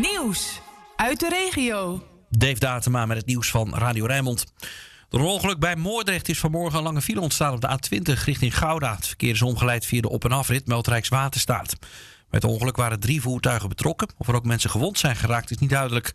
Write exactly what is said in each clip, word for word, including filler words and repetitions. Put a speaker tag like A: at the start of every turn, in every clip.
A: Nieuws uit de regio.
B: Dave Datema met het nieuws van Radio Rijnmond. Door een ongeluk bij Moordrecht is vanmorgen een lange file ontstaan op de A twintig richting Gouda. Het verkeer is omgeleid via de op- en afrit, meldt Rijkswaterstaat. Bij het ongeluk waren drie voertuigen betrokken. Of er ook mensen gewond zijn geraakt is niet duidelijk.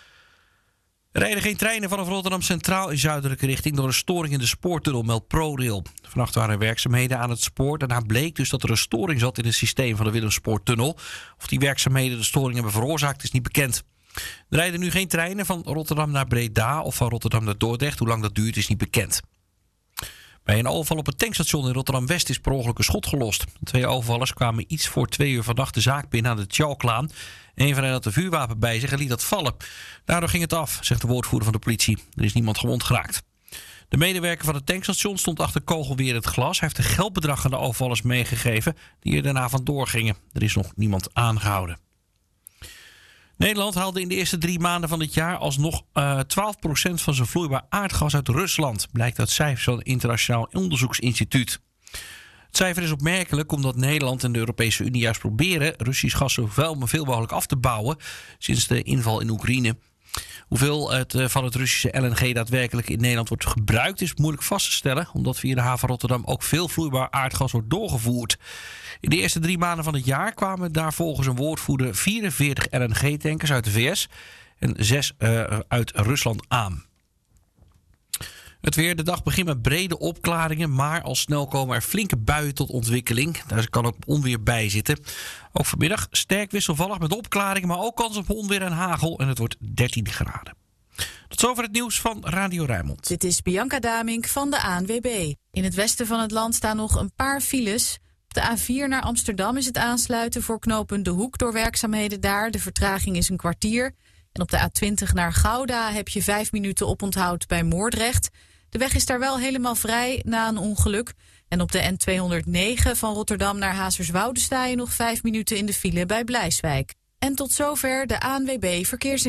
B: Er rijden geen treinen vanaf Rotterdam Centraal in zuidelijke richting door een storing in de spoortunnel, meldt ProRail. Vannacht waren er werkzaamheden aan het spoor. Daarna bleek dus dat er een storing zat in het systeem van de Willemspoortunnel. Of die werkzaamheden de storing hebben veroorzaakt is niet bekend. Er rijden nu geen treinen van Rotterdam naar Breda of van Rotterdam naar Dordrecht. Hoe lang dat duurt is niet bekend. Bij een overval op het tankstation in Rotterdam-West is per ongeluk een schot gelost. De twee overvallers kwamen iets voor twee uur vannacht de zaak binnen aan de Tjalklaan. Een van hen had een vuurwapen bij zich en liet dat vallen. Daardoor ging het af, zegt de woordvoerder van de politie. Er is niemand gewond geraakt. De medewerker van het tankstation stond achter kogelwerend glas. Hij heeft een geldbedrag aan de overvallers meegegeven die er daarna vandoor gingen. Er is nog niemand aangehouden. Nederland haalde in de eerste drie maanden van dit jaar alsnog uh, twaalf procent van zijn vloeibaar aardgas uit Rusland. Blijkt uit cijfers van het Internationaal Onderzoeksinstituut. Het cijfer is opmerkelijk omdat Nederland en de Europese Unie juist proberen Russisch gas zoveel mogelijk af te bouwen sinds de inval in Oekraïne. Hoeveel het van het Russische L N G daadwerkelijk in Nederland wordt gebruikt is moeilijk vast te stellen, omdat via de haven Rotterdam ook veel vloeibaar aardgas wordt doorgevoerd. In de eerste drie maanden van het jaar kwamen daar volgens een woordvoerder vierenveertig L N G-tankers uit de V S en zes uh, uit Rusland aan. Het weer, de dag begint met brede opklaringen, maar al snel komen er flinke buien tot ontwikkeling. Daar kan ook onweer bij zitten. Ook vanmiddag sterk wisselvallig met opklaringen, maar ook kans op onweer en hagel. En het wordt dertien graden. Tot zover het nieuws van Radio Rijnmond.
C: Dit is Bianca Damink van de A N W B. In het westen van het land staan nog een paar files. Op de A vier naar Amsterdam is het aansluiten voor knooppunt De Hoek door werkzaamheden daar. De vertraging is een kwartier. En op de A twintig naar Gouda heb je vijf minuten oponthoud bij Moordrecht. De weg is daar wel helemaal vrij na een ongeluk. En op de N tweehonderdnegen van Rotterdam naar Hazerswoude sta je nog vijf minuten in de file bij Blijswijk. En tot zover de A N W B Verkeersinformatie.